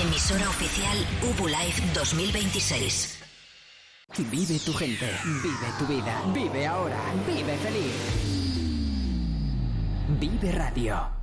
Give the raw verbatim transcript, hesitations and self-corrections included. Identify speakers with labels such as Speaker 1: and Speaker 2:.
Speaker 1: Emisora oficial Ubu Live dos mil veintiséis.
Speaker 2: Vive tu gente, vive tu vida, vive ahora, vive feliz. Vive Radio.